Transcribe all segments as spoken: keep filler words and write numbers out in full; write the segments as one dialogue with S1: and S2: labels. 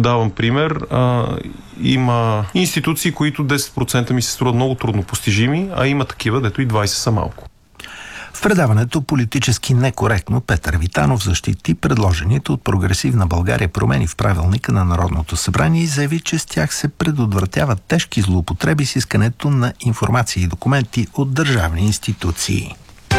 S1: давам пример, а, има институции, които десет процента ми се струват много трудно постижими, а има такива, дето и двайсет са малко.
S2: В предаването политически некоректно Петър Витанов защити предложените от Прогресивна България промени в правилника на Народното събрание и заяви, че с тях се предотвратяват тежки злоупотреби с искането на информация и документи от държавни институции.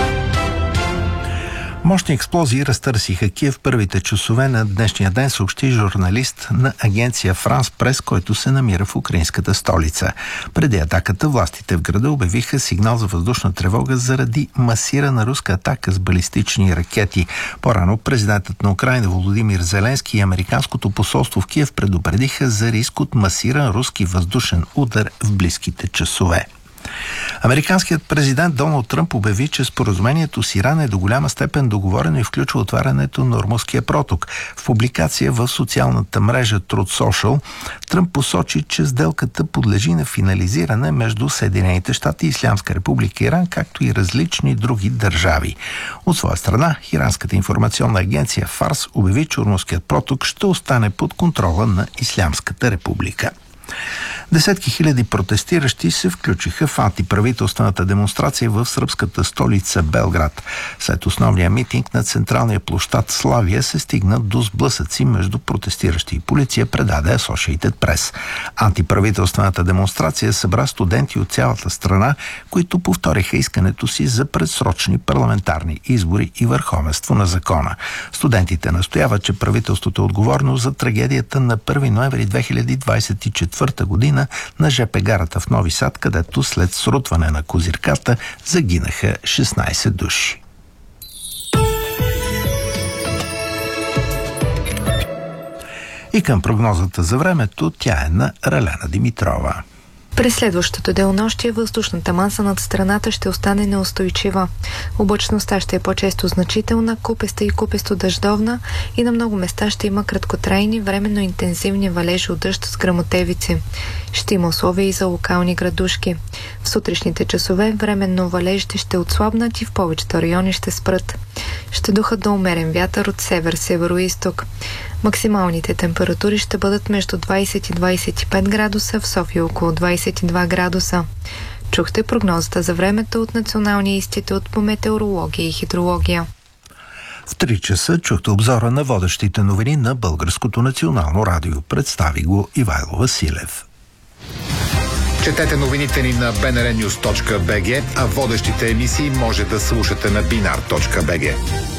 S2: Мощни експлозии разтърсиха Киев в първите часове на днешния ден, съобщи журналист на агенция Франс Прес, който се намира в украинската столица. Преди атаката властите в града обявиха сигнал за въздушна тревога заради масирана руска атака с балистични ракети. По-рано президентът на Украйна Володимир Зеленски и американското посолство в Киев предупредиха за риск от масиран руски въздушен удар в близките часове. Американският президент Доналд Тръмп обяви, че споразумението с Иран е до голяма степен договорено и включва отварянето на Ормузския проток. В публикация в социалната мрежа Truth Social Тръмп посочи, че сделката подлежи на финализиране между Съединените щати и Ислямска република Иран, както и различни други държави. От своя страна, иранската информационна агенция Фарс обяви, че Ормузският проток ще остане под контрола на Ислямската република. Десетки хиляди протестиращи се включиха в антиправителствената демонстрация в сръбската столица Белград. След основния митинг на централния площад Славия се стигна до сблъсъци между протестиращи и полиция, предаде Associated Press. Антиправителствената демонстрация събра студенти от цялата страна, които повториха искането си за предсрочни парламентарни избори и върховенство на закона. Студентите настояват, че правителството е отговорно за трагедията на първи ноември две хиляди двадесет и четвърта година на жп гарата в Нови Сад, където след срутване на козирката загинаха шестнайсет души. И към прогнозата за времето, тя е на Ралена Димитрова.
S3: През следващото денонощие въздушната маса над страната ще остане неустойчива. Облачността ще е по-често значителна, купеста и купесто дъждовна и на много места ще има краткотрайни, временно интензивни валежи от дъжд с гръмотевици. Ще има условия и за локални градушки. В сутрешните часове временно валежите ще отслабнат и в повечето райони ще спрат. Ще духат до умерен вятър от север-североизток. Максималните температури ще бъдат между двадесет и двадесет и пет градуса, в София около двадесет и два градуса. Чухте прогнозата за времето от Националния институт по метеорология и хидрология.
S2: В три часа чухте обзора на водещите новини на Българското национално радио. Представи го Ивайло Василев.
S4: Четете новините ни на би ен ар нюз точка би джи, а водещите емисии може да слушате на бинар точка би джи.